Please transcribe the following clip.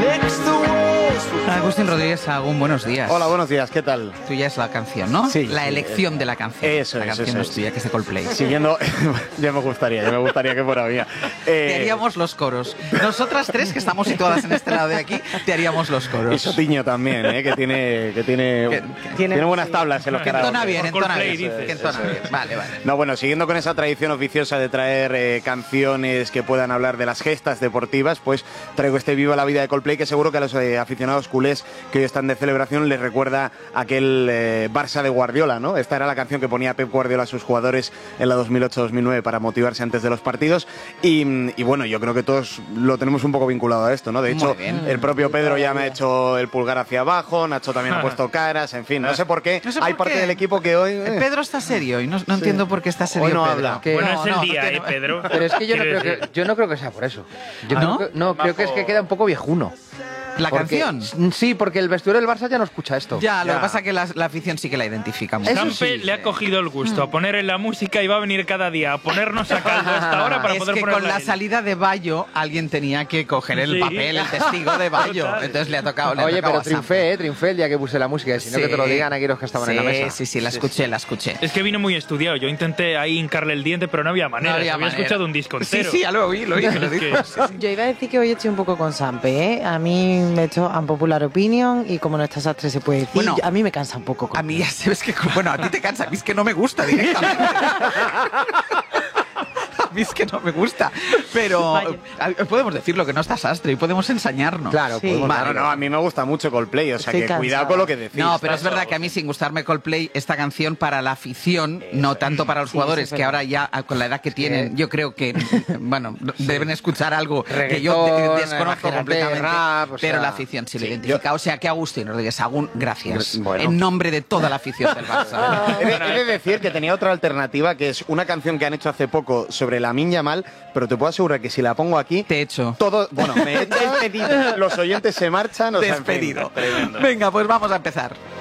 Agustín Rodríguez Sahagún, buenos días. Hola, buenos días, ¿qué tal? Tuya es la canción, ¿no? Sí. La elección de la canción. Eso la es, canción eso no es es. tuya, que es de Coldplay. Siguiendo, ya me gustaría que fuera mía. Te haríamos los coros. Nosotras tres, que estamos situadas en este lado de aquí, te haríamos los coros. Y Sotiño también, que tiene buenas tablas en los Que entona karaoke. bien, entona bien. dices, Que entona eso bien. es. Vale. No, bueno, siguiendo con esa tradición oficiosa de traer canciones que puedan hablar de las gestas deportivas, pues traigo este Viva la Vida de Coldplay, que seguro que a los aficionados culés que hoy están de celebración les recuerda aquel Barça de Guardiola, ¿no? Esta era la canción que ponía Pep Guardiola a sus jugadores en la 2008-2009 para motivarse antes de los partidos y bueno, yo creo que todos lo tenemos un poco vinculado a esto, ¿no? De hecho, el propio Pedro ya me ha hecho el pulgar hacia abajo, Nacho también ha puesto caras, en fin, no sé por qué. No sé hay por parte qué. del equipo que hoy... Pedro está serio y no entiendo por qué está serio. Hoy no Pedro. habla. Que- Bueno, es el día, tiene- Pedro. Pero es que yo no Quiero creo que sea por eso. Yo ¿No? creo que es que queda un poco viejuno. La Porque- canción. Sí, porque el vestuario del Barça ya no escucha esto. Ya, lo que pasa es que la afición sí que la identifica mucho. Eso Sampe sí. le ha cogido el gusto a poner en la música y va a venir cada día a ponernos a caldo a esta hora para Es poder que ponerla con la él. salida de Bayo alguien tenía que coger el Sí. papel, el testigo de Bayo. Total. Entonces le ha tocado. Oye, pero triunfé el día que puse la música, si no que te lo digan aquí los que estaban en la mesa. Sí, la escuché. Es que vino muy estudiado. Yo intenté ahí hincarle el diente, pero no había manera. No había había manera. escuchado un disco entero. Sí, ya lo oí, me lo Es dijo. que- Yo iba a decir que hoy estoy un poco con Sampe, ¿eh? A mí me he hecho unpopular opinion y como no está Sastre se puede decir, Bueno, a mí me cansa un poco. A mí ya sabes que... Bueno, a ti te cansa, a mí es que no me gusta directamente. A mí es que no me gusta. Pero podemos decirlo, que no está Sastre y podemos ensañarnos. Claro, Sí. podemos- No, a mí me gusta mucho Coldplay, o sea Estoy que cansada. cuidado con lo que decís. No, pero es verdad que a mí, sin gustarme Coldplay, esta canción para la afición, no tanto para los Sí, jugadores, eso es que verdad. ahora ya con la edad que tienen, yo creo que, bueno, deben escuchar algo que yo Reggaetón, desconozco imagínate, completamente, rap, o pero sea, la afición sí lo identifica. O sea que Agustín Rodríguez Sahagún, gracias. En nombre de toda la afición del Barça. He de decir que tenía otra alternativa, que es una canción que han hecho hace poco sobre Lamine Yamal, pero te puedo asegurar que si la pongo aquí, Te he hecho. todo, bueno, me echan, los oyentes se marchan, o sea, en fin, Despedido. tremendo. Venga, pues vamos a empezar.